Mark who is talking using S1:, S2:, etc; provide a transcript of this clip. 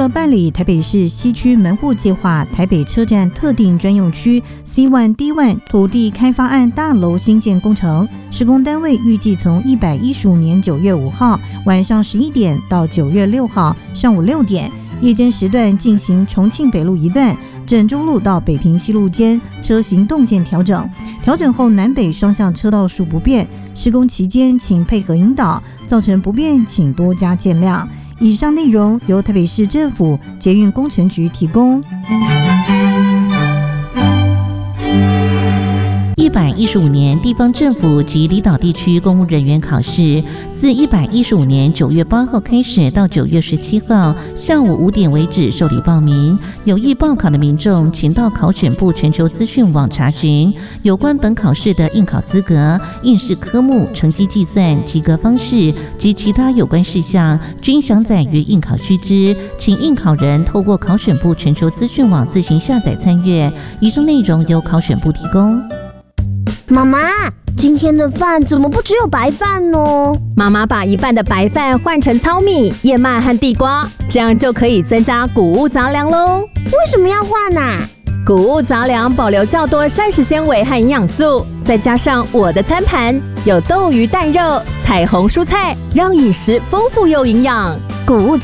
S1: 了办理台北市西区门户计划台北车站特定专用区 C1D1 土地开发案大楼新建工程，施工单位预计从115年9月5号晚上11点到9月6号上午6点，夜间时段进行重庆北路一段整中路到北平西路间车行动线调整，调整后南北双向车道数不变，施工期间请配合引导，造成不便请多加见谅。以上内容由台北市政府捷运工程局提供。
S2: 115年地方政府及离岛地区公务人员考试，自115年9月8号开始到9月17号下午5点为止受理报名。有意报考的民众，请到考选部全球资讯网查询有关本考试的应考资格、应试科目、成绩计算、及格方式及其他有关事项，均详载于应考须知，请应考人透过考选部全球资讯网自行下载参阅。以上内容由考选部提供。
S3: 妈妈，今天的饭怎么不只有白饭呢？
S4: 妈妈把一半的白饭换成糙米、燕麦和地瓜，这样就可以增加谷物杂粮喽。
S3: 为什么要换啊？
S4: 谷物杂粮保留较多膳食纤维和营养素，再加上我的餐盘有豆鱼蛋肉、彩虹蔬菜，让饮食丰富又营养。
S3: 谷物